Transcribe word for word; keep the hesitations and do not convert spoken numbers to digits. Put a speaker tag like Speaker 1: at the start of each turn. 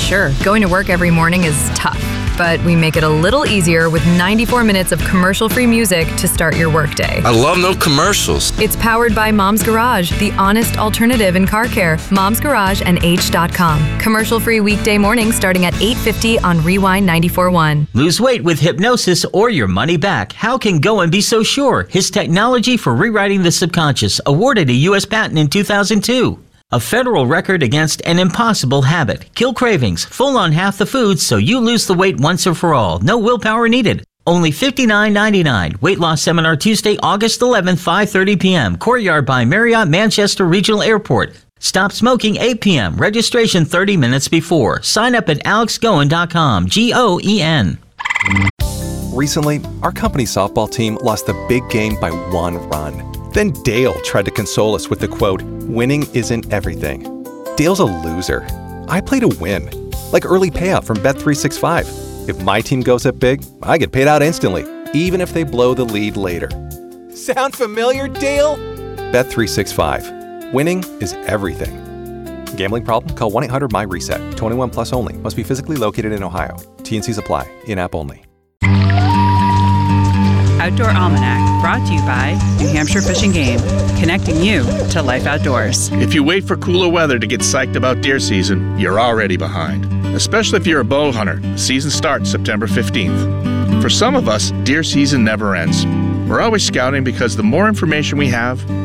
Speaker 1: Sure, going to work every morning is tough, but we make it a little easier with ninety-four minutes of commercial-free music to start your workday.
Speaker 2: I love no commercials.
Speaker 1: It's powered by Mom's Garage, the honest alternative in car care. Mom's Garage and H dot com. Commercial-free weekday mornings starting at eight fifty on Rewind ninety-four point one.
Speaker 3: Lose weight with hypnosis or your money back. How can Goen be so sure? His technology for rewriting the subconscious, awarded a U S patent in two thousand two. A federal record against an impossible habit. Kill cravings, full on half the foods so you lose the weight once and for all. No willpower needed. Only fifty-nine ninety-nine. Weight loss seminar Tuesday, August eleventh, five thirty p.m. Courtyard by Marriott Manchester Regional Airport. Stop smoking eight p.m. Registration thirty minutes before. Sign up at alex goen dot com. G O E N.
Speaker 4: Recently, our company softball team lost the big game by one run. Then Dale tried to console us with the quote, "Winning isn't everything." Dale's a loser. I play to win. Like early payout from Bet three sixty-five. If my team goes up big, I get paid out instantly, even if they blow the lead later. Sound familiar, Dale? Bet three sixty-five. Winning is everything. Gambling problem? Call one eight hundred M Y reset. twenty-one plus only. Must be physically located in Ohio. T and Cs apply. In-app only.
Speaker 5: Outdoor Almanac, brought to you by New Hampshire Fish and Game, connecting you to life outdoors.
Speaker 6: If you wait for cooler weather to get psyched about deer season, you're already behind. Especially if you're a bow hunter. The season starts September fifteenth. For some of us, deer season never ends. We're always scouting because the more information we have,